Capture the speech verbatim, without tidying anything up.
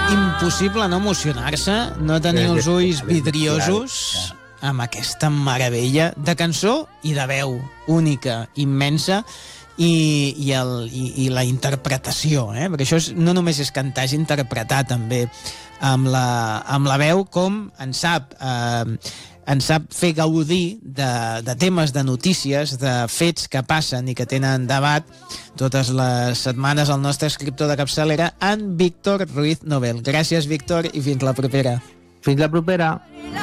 impossible no emocionar-se, no tenir els ulls vidriosos amb aquesta meravella de cançó i de veu única, immensa, i, i, el, i, i la interpretació, eh? Perquè això és, no només és cantar, és interpretar també amb la, amb la veu, com en sap eh, en sap fer gaudir de, de temes, de notícies, de fets que passen i que tenen debat totes les setmanes el nostre escriptor de capçalera, en Víctor Ruiz Nobel. Gràcies, Víctor, i fins la propera. Fins la propera.